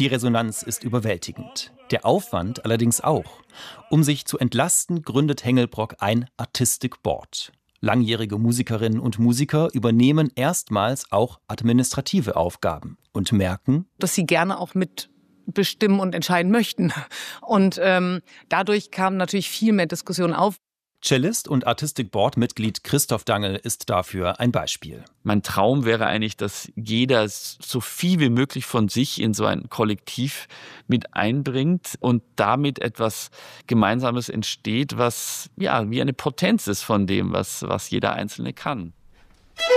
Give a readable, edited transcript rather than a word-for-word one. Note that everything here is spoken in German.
Die Resonanz ist überwältigend. Der Aufwand allerdings auch. Um sich zu entlasten, gründet Hengelbrock ein Artistic Board. Langjährige Musikerinnen und Musiker übernehmen erstmals auch administrative Aufgaben und merken, dass sie gerne auch mitbestimmen und entscheiden möchten. Und dadurch kam natürlich viel mehr Diskussion auf. Cellist und Artistic Board-Mitglied Christoph Dangl ist dafür ein Beispiel. Mein Traum wäre eigentlich, dass jeder so viel wie möglich von sich in so ein Kollektiv mit einbringt und damit etwas Gemeinsames entsteht, was ja wie eine Potenz ist von dem, was jeder Einzelne kann.